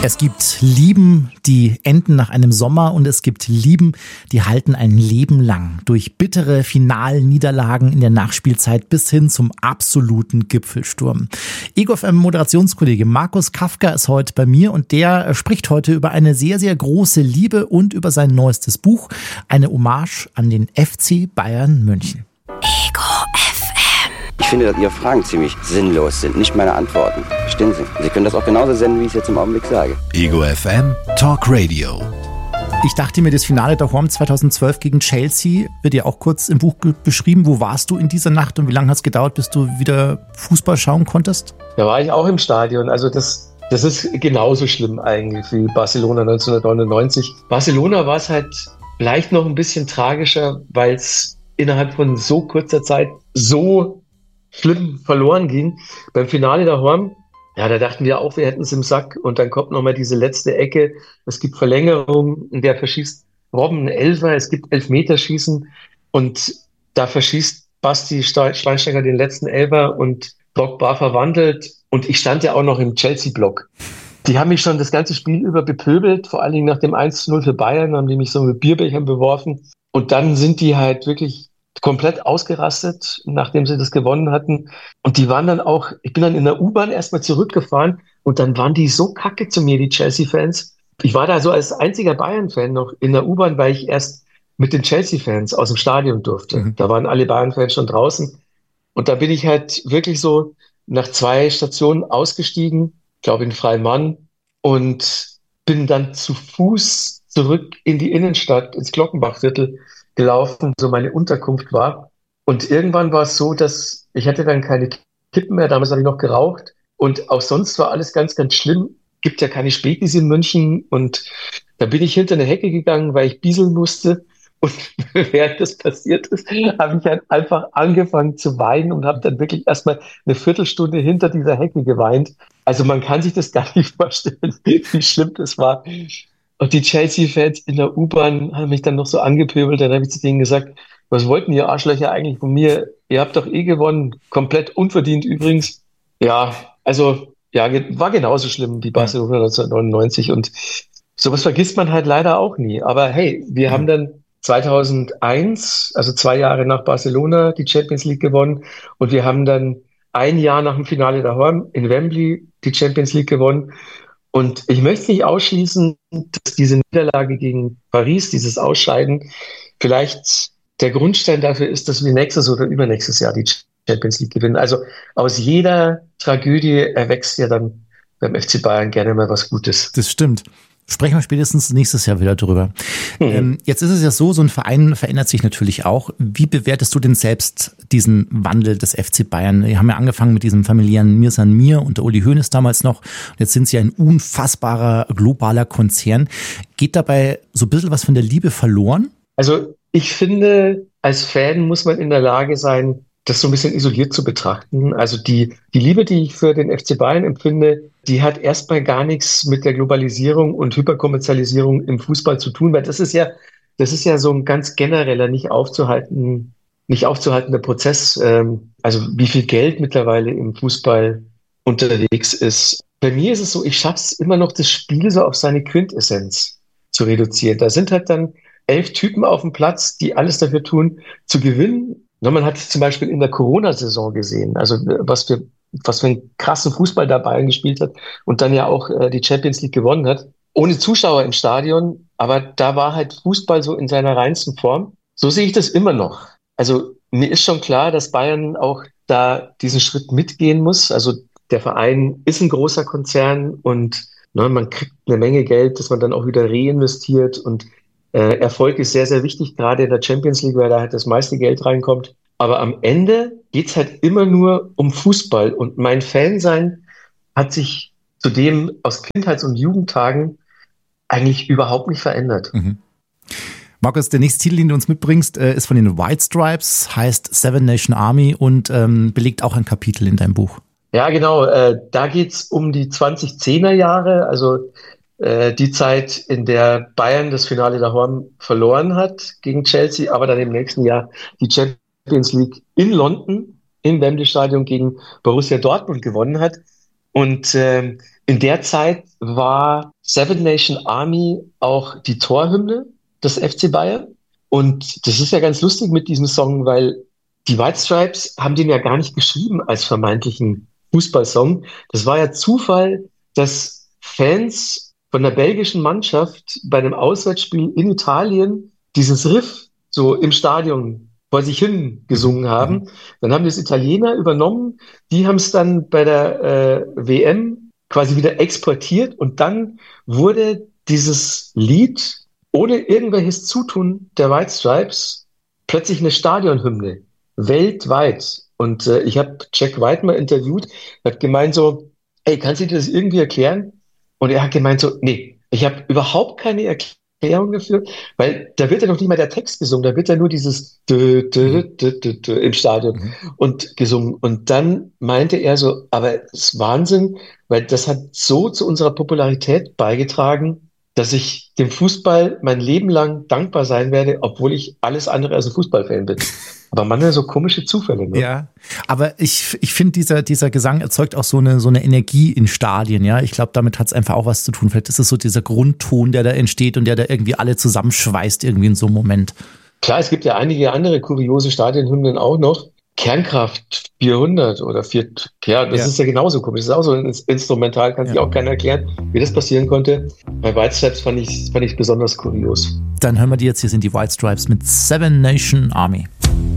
Es gibt Lieben, die enden nach einem Sommer und es gibt Lieben, die halten ein Leben lang. Durch bittere Finalniederlagen in der Nachspielzeit bis hin zum absoluten Gipfelsturm. Ego FM Moderationskollege Markus Kafka ist heute bei mir und der spricht heute über eine sehr, sehr große Liebe und über sein neuestes Buch, eine Hommage an den FC Bayern München. Ego FM. Ich finde, dass Ihre Fragen ziemlich sinnlos sind, nicht meine Antworten. Verstehen Sie? Sie können das auch genauso senden, wie ich es jetzt im Augenblick sage. Ego FM Talk Radio. Ich dachte mir, das Finale der Horm 2012 gegen Chelsea wird ja auch kurz im Buch beschrieben. Wo warst du in dieser Nacht und wie lange hat es gedauert, bis du wieder Fußball schauen konntest? Da war ich auch im Stadion. Also das ist genauso schlimm eigentlich wie Barcelona 1999. Barcelona war es halt vielleicht noch ein bisschen tragischer, weil es innerhalb von so kurzer Zeit so schlimm verloren ging. Beim Finale der Horm, ja, da dachten wir auch, wir hätten es im Sack. Und dann kommt nochmal diese letzte Ecke. Es gibt Verlängerung, in der verschießt Robben einen Elfer. Es gibt Elfmeterschießen. Und da verschießt Basti Schweinsteiger den letzten Elfer und Drogba verwandelt. Und ich stand ja auch noch im Chelsea-Block. Die haben mich schon das ganze Spiel über bepöbelt. Vor allen Dingen nach dem 1:0 für Bayern haben die mich so mit Bierbechern beworfen. Und dann sind die halt wirklich komplett ausgerastet, nachdem sie das gewonnen hatten. Und die waren dann auch, ich bin dann in der U-Bahn erstmal zurückgefahren und dann waren die so kacke zu mir, die Chelsea-Fans. Ich war da so als einziger Bayern-Fan noch in der U-Bahn, weil ich erst mit den Chelsea-Fans aus dem Stadion durfte. Da waren alle Bayern-Fans schon draußen. Und da bin ich halt wirklich so nach 2 Stationen ausgestiegen, glaube in Freimann, und bin dann zu Fuß zurück in die Innenstadt, ins Glockenbachviertel gelaufen, so meine Unterkunft war. Und irgendwann war es so, dass ich hatte dann keine Kippen mehr, damals habe ich noch geraucht und auch sonst war alles ganz, ganz schlimm. Gibt ja keine Spätis in München und da bin ich hinter eine Hecke gegangen, weil ich bieseln musste. Und während das passiert ist, habe ich halt einfach angefangen zu weinen und habe dann wirklich erstmal eine Viertelstunde hinter dieser Hecke geweint. Also man kann sich das gar nicht vorstellen, wie schlimm das war. Und die Chelsea-Fans in der U-Bahn haben mich dann noch so angepöbelt. Dann habe ich zu denen gesagt, was wollten ihr Arschlöcher eigentlich von mir? Ihr habt doch eh gewonnen. Komplett unverdient übrigens. Ja, also ja, war genauso schlimm wie Barcelona 1999. Und sowas vergisst man halt leider auch nie. Aber hey, wir haben dann 2001, also 2 Jahre nach Barcelona, die Champions League gewonnen. Und wir haben dann 1 Jahr nach dem Finale der Horm in Wembley die Champions League gewonnen. Und ich möchte nicht ausschließen, dass diese Niederlage gegen Paris, dieses Ausscheiden, vielleicht der Grundstein dafür ist, dass wir nächstes oder übernächstes Jahr die Champions League gewinnen. Also aus jeder Tragödie erwächst ja dann beim FC Bayern gerne mal was Gutes. Das stimmt. Sprechen wir spätestens nächstes Jahr wieder drüber. Jetzt ist es ja so ein Verein verändert sich natürlich auch. Wie bewertest du denn selbst diesen Wandel des FC Bayern? Wir haben ja angefangen mit diesem familiären Mir san mir unter Uli Hoeneß damals noch. Und jetzt sind sie ein unfassbarer globaler Konzern. Geht dabei so ein bisschen was von der Liebe verloren? Also ich finde, als Fan muss man in der Lage sein, das so ein bisschen isoliert zu betrachten. Also die Liebe, die ich für den FC Bayern empfinde, die hat erstmal gar nichts mit der Globalisierung und Hyperkommerzialisierung im Fußball zu tun, weil das ist ja so ein ganz genereller, nicht aufzuhaltender Prozess. Also wie viel Geld mittlerweile im Fußball unterwegs ist. Bei mir ist es so, ich schaffe es immer noch, das Spiel so auf seine Quintessenz zu reduzieren. Da sind halt dann 11 Typen auf dem Platz, die alles dafür tun, zu gewinnen. Man hat es zum Beispiel in der Corona-Saison gesehen, also was für einen krassen Fußball da Bayern gespielt hat und dann ja auch die Champions League gewonnen hat. Ohne Zuschauer im Stadion, aber da war halt Fußball so in seiner reinsten Form. So sehe ich das immer noch. Also mir ist schon klar, dass Bayern auch da diesen Schritt mitgehen muss. Also der Verein ist ein großer Konzern und man kriegt eine Menge Geld, das man dann auch wieder reinvestiert und Erfolg ist sehr, sehr wichtig, gerade in der Champions League, weil da halt das meiste Geld reinkommt. Aber am Ende geht's halt immer nur um Fußball. Und mein Fansein hat sich zudem aus Kindheits- und Jugendtagen eigentlich überhaupt nicht verändert. Markus, der nächste Titel, den du uns mitbringst, ist von den White Stripes, heißt Seven Nation Army und belegt auch ein Kapitel in deinem Buch. Ja, genau. Da geht's um die 2010er Jahre, also die Zeit, in der Bayern das Finale der Horm verloren hat gegen Chelsea, aber dann im nächsten Jahr die Champions League in London im Wembley Stadion gegen Borussia Dortmund gewonnen hat. Und in der Zeit war Seven Nation Army auch die Torhymne des FC Bayern. Und das ist ja ganz lustig mit diesem Song, weil die White Stripes haben den ja gar nicht geschrieben als vermeintlichen Fußballsong. Das war ja Zufall, dass Fans von der belgischen Mannschaft bei einem Auswärtsspiel in Italien dieses Riff so im Stadion vor sich hin gesungen haben. Dann haben das Italiener übernommen, die haben es dann bei der WM quasi wieder exportiert und dann wurde dieses Lied ohne irgendwelches Zutun der White Stripes plötzlich eine Stadionhymne, weltweit. Und ich habe Jack White mal interviewt, hat gemeint so, ey, kannst du dir das irgendwie erklären? Und er hat gemeint so, nee, ich habe überhaupt keine Erklärung dafür, weil da wird ja noch nicht mal der Text gesungen, da wird ja nur dieses im Stadion und gesungen. Und dann meinte er so, aber es ist Wahnsinn, weil das hat so zu unserer Popularität beigetragen, dass ich dem Fußball mein Leben lang dankbar sein werde, obwohl ich alles andere als ein Fußballfan bin. Aber manchmal so komische Zufälle, ne? Ja, aber ich finde, dieser Gesang erzeugt auch so eine Energie in Stadien, ja. Ich glaube, damit hat es einfach auch was zu tun. Vielleicht ist es so dieser Grundton, der da entsteht und der da irgendwie alle zusammenschweißt irgendwie in so einem Moment. Klar, es gibt ja einige andere kuriose Stadionhymnen auch noch. Kernkraft 400 oder 4, ja, das ist ja genauso komisch. Das ist auch so ein Instrumental, kann sich auch keiner erklären, wie das passieren konnte. Bei White Stripes fand ich besonders kurios. Dann hören wir die jetzt, hier sind die White Stripes mit Seven Nation Army.